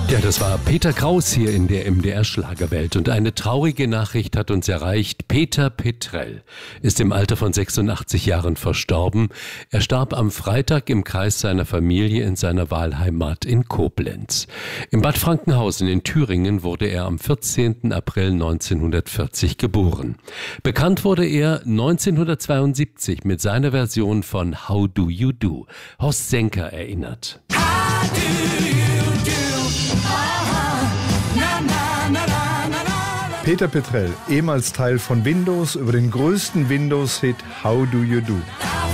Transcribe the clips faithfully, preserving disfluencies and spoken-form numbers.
Ja, das war Peter Kraus hier in der M D R-Schlagerwelt. Und eine traurige Nachricht hat uns erreicht. Peter Petrell ist im Alter von sechsundachtzig Jahren verstorben. Er starb am Freitag im Kreis seiner Familie in seiner Wahlheimat in Koblenz. Im Bad Frankenhausen in Thüringen wurde er am vierzehnten April neunzehnhundertvierzig geboren. Bekannt wurde er neunzehnhundertzweiundsiebzig mit seiner Version von How Do You Do. Horst Senker erinnert. How do you do? Peter Petrell, ehemals Teil von Windows, über den größten Windows-Hit How Do You Do.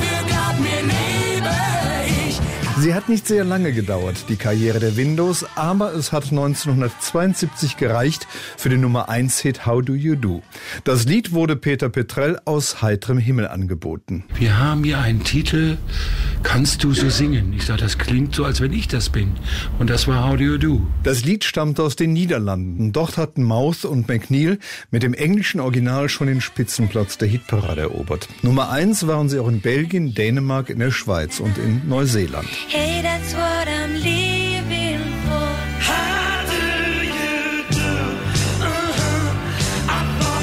Sie hat nicht sehr lange gedauert, die Karriere der Windows, aber es hat neunzehnhundertzweiundsiebzig gereicht für den Nummer eins Hit How Do You Do. Das Lied wurde Peter Petrell aus heiterem Himmel angeboten. Wir haben hier einen Titel, kannst du so singen? Ich sage, das klingt so, als wenn ich das bin. Und das war How Do You Do. Das Lied stammte aus den Niederlanden. Dort hatten Mouth und McNeil mit dem englischen Original schon den Spitzenplatz der Hitparade erobert. Nummer eins waren sie auch in Belgien, Dänemark, in der Schweiz und in Neuseeland. Hey, that's what I'm living for. How do you do? Uh-huh.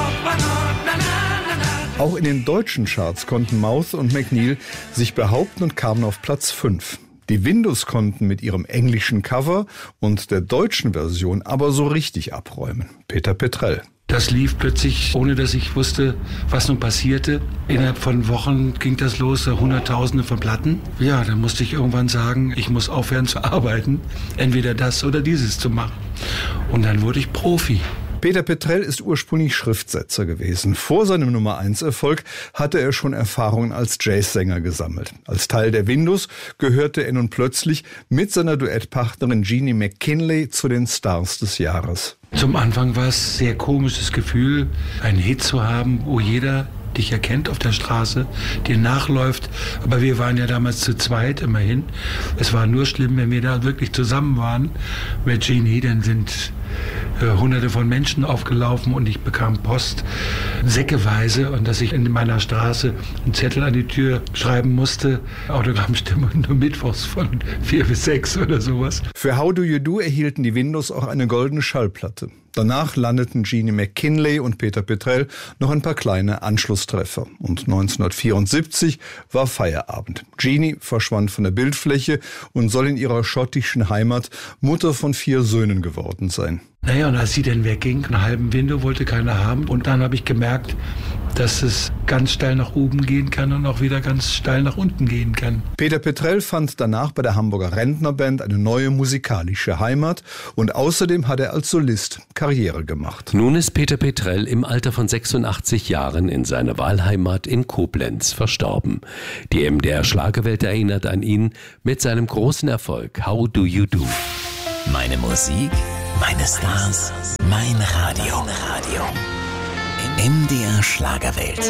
Auch in den deutschen Charts konnten Mouth und McNeil sich behaupten und kamen auf Platz fünf. Die Windows konnten mit ihrem englischen Cover und der deutschen Version aber so richtig abräumen. Peter Petrell. Das lief plötzlich, ohne dass ich wusste, was nun passierte. Innerhalb von Wochen ging das los, Hunderttausende von Platten. Ja, dann musste ich irgendwann sagen, ich muss aufhören zu arbeiten, entweder das oder dieses zu machen. Und dann wurde ich Profi. Peter Petrell ist ursprünglich Schriftsetzer gewesen. Vor seinem Nummer eins Erfolg hatte er schon Erfahrungen als Jazzsänger gesammelt. Als Teil der Windows gehörte er nun plötzlich mit seiner Duettpartnerin Jeannie McKinley zu den Stars des Jahres. Zum Anfang war es ein sehr komisches Gefühl, einen Hit zu haben, wo jeder dich erkennt auf der Straße, dir nachläuft. Aber wir waren ja damals zu zweit immerhin. Es war nur schlimm, wenn wir da wirklich zusammen waren mit Jeannie, dann sind äh, hunderte von Menschen aufgelaufen und ich bekam Post säckeweise und dass ich in meiner Straße einen Zettel an die Tür schreiben musste, Autogrammstimme nur mittwochs von vier bis sechs oder sowas. Für How Do You Do erhielten die Windows auch eine goldene Schallplatte. Danach landeten Jeannie McKinley und Peter Petrell noch ein paar kleine Anschlusstreffer. Und neunzehnhundertvierundsiebzig war Feierabend. Jeannie verschwand von der Bildfläche und soll in ihrer schottischen Heimat Mutter von vier Söhnen geworden sein. Naja, und als sie dann wegging, einen halben Window wollte keiner haben. Und dann habe ich gemerkt, dass es ganz steil nach oben gehen kann und auch wieder ganz steil nach unten gehen kann. Peter Petrell fand danach bei der Hamburger Rentnerband eine neue musikalische Heimat und außerdem hat er als Solist Karriere gemacht. Nun ist Peter Petrell im Alter von sechsundachtzig Jahren in seiner Wahlheimat in Koblenz verstorben. Die M D R-Schlagerwelt erinnert an ihn mit seinem großen Erfolg How Do You Do. Meine Musik, meine Stars, mein Radio. M D R Schlagerwelt.